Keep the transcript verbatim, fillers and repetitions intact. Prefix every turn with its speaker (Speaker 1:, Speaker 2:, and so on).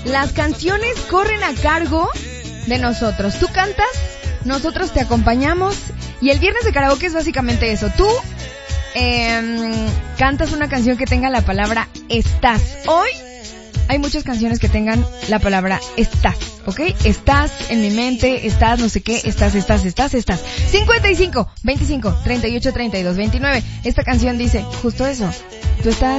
Speaker 1: Las canciones corren a cargo de nosotros. Tú cantas, nosotros te acompañamos. Y el viernes de karaoke es básicamente eso. Tú eh, cantas una canción que tenga la palabra estás. Hoy hay muchas canciones que tengan la palabra estás, ¿ok? Estás en mi mente, estás no sé qué, estás, estás, estás, estás. cincuenta y cinco, veinticinco, treinta y ocho, treinta y dos, veintinueve. Esta canción dice justo eso. Tú estás